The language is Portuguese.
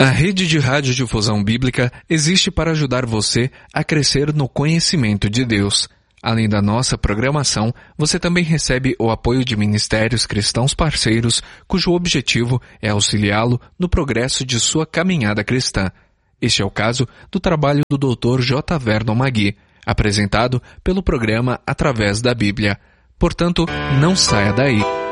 A rede de radiodifusão bíblica existe para ajudar você a crescer no conhecimento de Deus. Além da nossa programação, você também recebe o apoio de ministérios cristãos parceiros, cujo objetivo é auxiliá-lo no progresso de sua caminhada cristã. Este é o caso do trabalho do Dr. J. Vernon Magui, apresentado pelo programa Através da Bíblia. Portanto, não saia daí.